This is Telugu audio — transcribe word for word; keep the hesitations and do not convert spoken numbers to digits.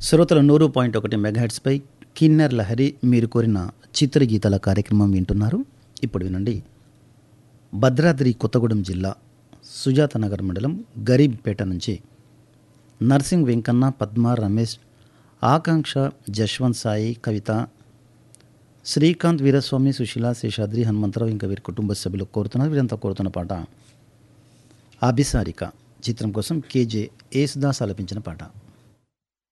శ్రోతలు నూరు పాయింట్ ఒకటి మెగాహెట్స్పై కిన్నెర్ లహరి మీరు కోరిన చిత్రగీతాల కార్యక్రమం వింటున్నారు. ఇప్పుడు వినండి. భద్రాద్రి కొత్తగూడెం జిల్లా సుజాతనగర్ మండలం గరీబ్పేట నుంచి నర్సింగ్ వెంకన్న, పద్మ, రమేష్, ఆకాంక్ష, జశ్వంత్ సాయి, కవిత, శ్రీకాంత్, వీరస్వామి, సుశీల, శేషాద్రి, హనుమంతరావు ఇంకా వీరి కుటుంబ సభ్యులు కోరుతున్నారు. వీరంతా కోరుతున్న పాట అభిసారిక చిత్రం కోసం కేజే యేసుదాస్ ఆలపించిన పాట.